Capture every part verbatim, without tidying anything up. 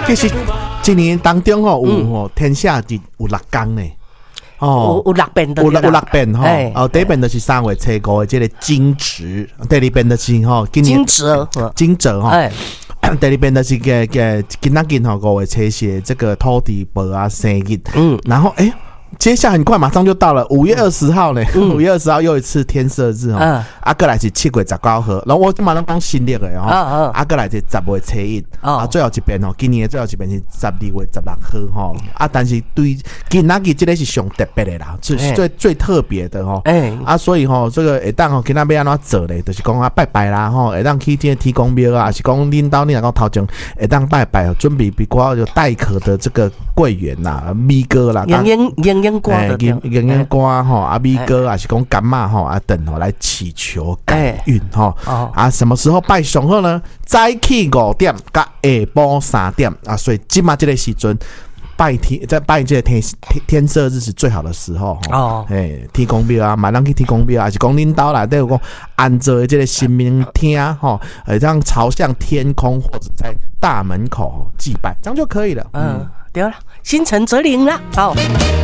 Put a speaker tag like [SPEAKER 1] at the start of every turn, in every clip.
[SPEAKER 1] 其实一年当中吼有吼天下日有六天呢。
[SPEAKER 2] 哦，有六遍的，
[SPEAKER 1] 有有六遍吼。哦，第一遍就是三月初五的这个惊蛰，第二遍就是吼
[SPEAKER 2] 惊蛰，
[SPEAKER 1] 惊蛰吼。第二遍就是个个今仔日吼五月初四这个土地婆啊生日。嗯，然后哎。接下来很快，马上就到了五月二十号呢。五、嗯、月二十号又一次天赦日哦。嗯、啊，过来是七月十九號，然後我馬上講新曆嘅吼。啊，過來是十月初一。啊，最後一遍吼，今年嘅最後一遍是十二月十六號吼。啊，但是對今仔日這個是上特別的啦，最最最特別的吼。哎、欸，啊，所以吼，這個會當吼，今仔要安怎做咧？就是講啊拜拜啦吼，會當去這個天公廟啊，是講恁兜你若講頭前會當拜拜，準備比較有帶殼的這個桂圓啦、米糕啦。
[SPEAKER 2] 鸳鸯鸳鸯瓜的，
[SPEAKER 1] 鸳鸯瓜吼，啊米糕啊是講柑仔吼啊等吼來祈求改運吼。啊，什麼時候拜上好呢？早起五點，甲下晡三點啊，所以今嘛這個時陣拜天，在拜這個天天赦日是最好的時候哦。誒，天公廟啊，馬上去天公廟啊，是講恁兜內底有講安坐的這個神明廳吼，誒，這樣朝向天空或者在大門口祭拜，這樣就可以了。嗯，嗯對了，
[SPEAKER 2] 心誠則靈了，好。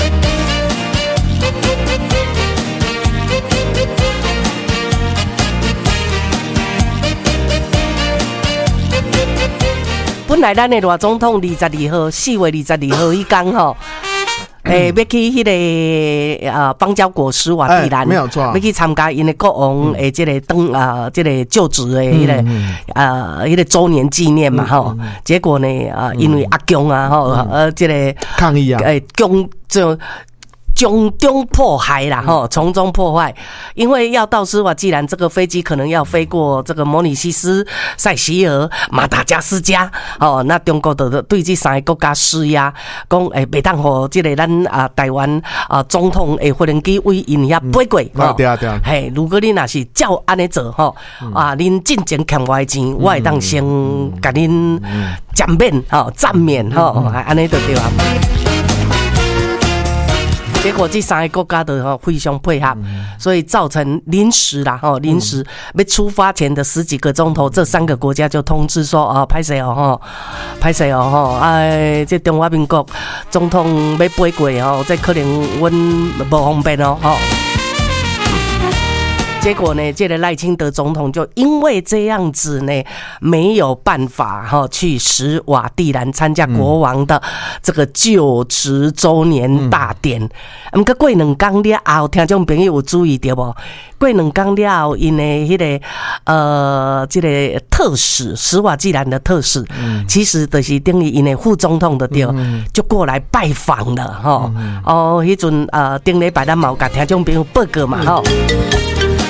[SPEAKER 2] 本来咱的大总统二十二號，四月二十二號迄天吼，誒，要去迄個呃邦交國史瓦蒂蘭，
[SPEAKER 1] 沒有錯，
[SPEAKER 2] 要去參加因的國王誒，這個登啊，這個就職的迄個呃，迄個周年紀念嘛吼。結果呢，啊，因為阿強啊吼，呃，這個
[SPEAKER 1] 抗議啊，
[SPEAKER 2] 誒，強就。從中迫害啦，哈，從中破壞，因為要到斯瓦季蘭，這個飛機可能要飛過這個摩里西斯、塞西爾、馬達加斯加，哦，那中國的對這三個國家施壓，講誒，袂當互這個咱啊台灣啊總統誒飛行機為因遐飛過，
[SPEAKER 1] 哦，對啊對啊，
[SPEAKER 2] 嘿，如果你若是照安尼做，吼，啊，恁進前欠我的錢，我會當先甲恁減免，吼，暫免，吼，安尼就對啊。結果這三個國家的非常配合，所以造成臨時啦，吼，臨時要出發前的十幾個鐘頭，這三個國家就通知說，啊，歹勢哦，吼，歹勢哦，吼，哎，這中華民國總統要飛過哦，這可能阮無方便哦，吼。結果呢，這個賴清德總統就因為這樣子呢，沒有辦法哈去史瓦蒂蘭參加國王的這個就職周年大典。嗯，過過兩天了後，聽眾朋友有注意到無？過兩天了後，因為迄個呃，這個特使史瓦蒂蘭的特使，嗯、其實就是等於因為副總統的對，嗯、就過來拜訪了哈。嗯、哦，迄陣呃，頂禮拜咱嘛有甲聽眾朋友報告嘛哈。